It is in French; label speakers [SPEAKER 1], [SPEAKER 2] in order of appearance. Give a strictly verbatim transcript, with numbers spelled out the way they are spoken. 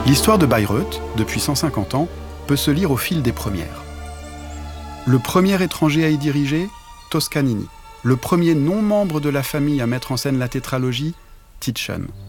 [SPEAKER 1] L'histoire de Bayreuth, depuis cent cinquante ans, peut se lire au fil des premières. Le premier étranger à y diriger, Toscanini. Le premier non-membre de la famille à mettre en scène la tétralogie, Titchen.